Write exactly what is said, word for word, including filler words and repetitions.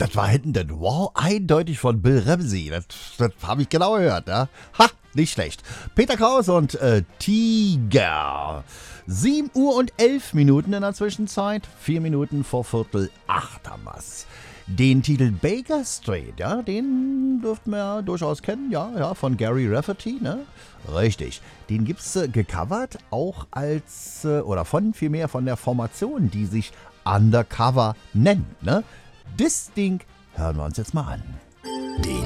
Das war hinten das Wow, eindeutig von Bill Ramsey. Das, das habe ich genau gehört, ja. Ha, nicht schlecht. Peter Kraus und äh, Tiger. sieben Uhr und elf Minuten in der Zwischenzeit. vier Minuten vor Viertel acht haben wir's. Den Titel Baker Street, ja, den dürften wir ja durchaus kennen, ja, ja, von Gary Rafferty, ne? Richtig. Den gibt's äh, gecovert, auch als, äh, oder von, vielmehr von der Formation, die sich Undercover nennt, ne? Das Ding hören wir uns jetzt mal an. Den